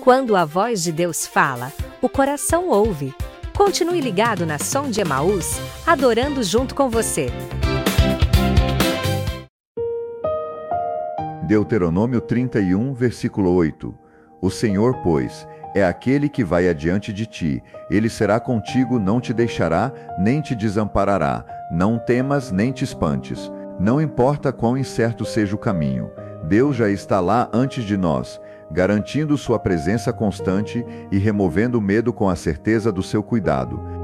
Quando a voz de Deus fala, o coração ouve. Continue ligado na Som de Emaús, adorando junto com você. Deuteronômio 31, versículo 8. O Senhor, pois, é aquele que vai adiante de ti. Ele será contigo, não te deixará, nem te desamparará. Não temas, nem te espantes. Não importa quão incerto seja o caminho. Deus já está lá antes de nós, garantindo sua presença constante e removendo o medo com a certeza do seu cuidado.